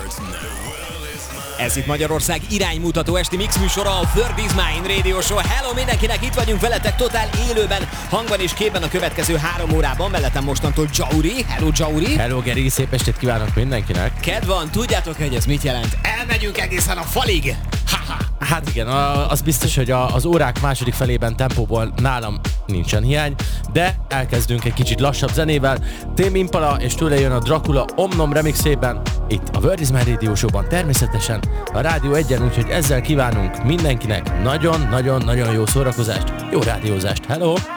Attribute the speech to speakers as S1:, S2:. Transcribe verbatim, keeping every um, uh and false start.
S1: Ez itt Magyarország iránymutató esti mix műsora, a Third Is Mine Radio Show. Hello mindenkinek, itt vagyunk veletek totál élőben, hangban és képben a következő három órában. Mellettem mostantól Jauri. Hello Jauri.
S2: Hello Geri, szép estét kívánok mindenkinek.
S1: Kedv van, tudjátok, hogy ez mit jelent? Elmegyünk egészen a falig. Ha-ha.
S2: Hát igen, az biztos, hogy az órák második felében tempóból nálam nincsen hiány, de elkezdünk egy kicsit lassabb zenével. Tame Impala és tőle jön a Dracula Omnom remixében, itt a Third Is Mine Radio Show-ban, természetesen a Rádió egyen, úgyhogy ezzel kívánunk mindenkinek nagyon-nagyon-nagyon jó szórakozást, jó rádiózást. Hello!